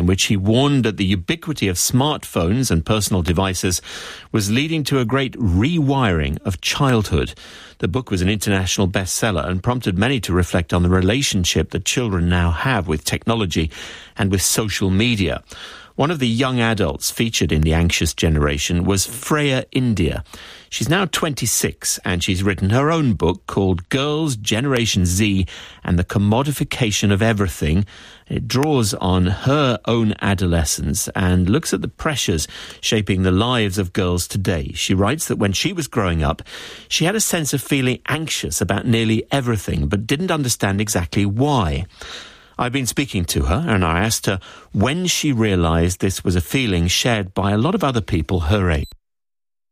which he warned that the ubiquity of smartphones and personal devices was leading to a great rewiring of childhood. The book was an international bestseller and prompted many to reflect on the relationship that children now have with technology and with social media. One of the young adults featured in The Anxious Generation was Freya India. She's now 26 and she's written her own book called Girls, Generation Z and the Commodification of Everything. It draws on her own adolescence and looks at the pressures shaping the lives of girls today. She writes that when she was growing up, she had a sense of feeling anxious about nearly everything, but didn't understand exactly why. I've been speaking to her and I asked her when she realised this was a feeling shared by a lot of other people her age.